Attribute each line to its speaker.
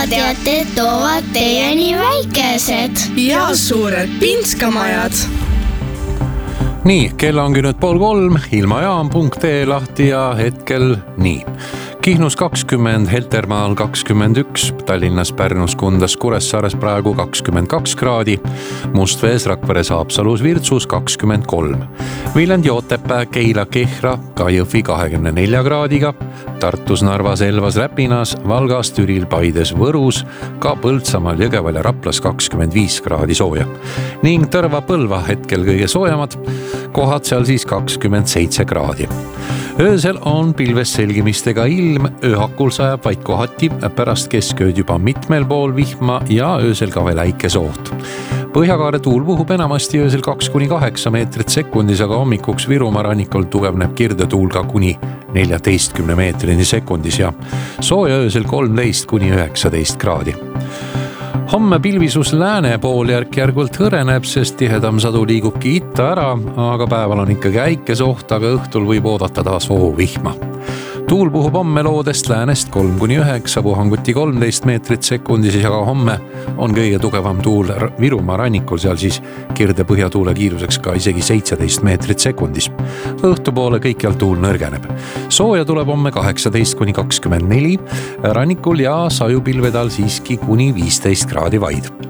Speaker 1: lisateated toovad teieni väikesed
Speaker 2: ja suured pinskamajad.
Speaker 3: Nii, kell ongi nüüd 2:30, ilmajaam.ee lahti ja hetkel nii. Kihnus 20, Heltermaal 21, Tallinnas, Pärnus, Kundas, Kuressaares praegu 22 kraadi, Mustvees, Rakveres, Haapsalus, Virtsus 23, Viljandi, Otepää, Keila, Kehra, ka Jõhvi 24 kraadiga, Tartus, Narvas, Elvas, Räpinas, Valgas, Türil, Paides, Võrus, ka Põltsamaal, Jõgeval ja Raplas 25 kraadi sooja. Ning Tõrva, Põlva hetkel kõige soojamad, kohad seal siis 27 kraadi. Öösel on pilves selgimistega ilm, ööhakul sajab vaid kohati, pärast keskööd juba mitmel pool vihma ja öösel ka veel äikesoht. Põhjakaare tuul puhub enamasti öösel 2-8 meetrit sekundis, aga hommikuks Virumaa rannikul tugevneb kirdetuul ka kuni 14 meetrini sekundis ja sooja öösel 13-19 kraadi. Homme pilvisus lääne pool järk-järgult hõreneb, sest tihedam sadu liigubki itta ära, aga päeval on ikkagi äikesoht, aga õhtul võib oodata taas vihma. Tuul puhub homme loodest läänest 3-9, puhanguti 13 meetrit sekundis ja ka homme on kõige tugevam tuul Virumaa rannikul, seal siis kirde põhjatuule kiiruseks ka isegi 17 meetrit sekundis. Õhtupoole kõikjal tuul nõrgeneb. Sooja tuleb homme 18-24 rannikul ja sajupilvedal siiski kuni 15 kraadi vaid.